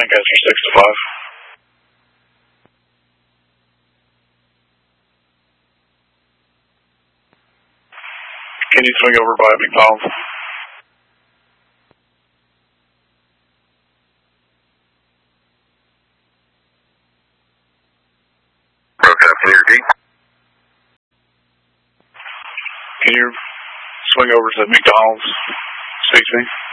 Lancaster 6 to 5. Can you swing over by McDonald's? Can you swing over to McDonald's? Speak to me.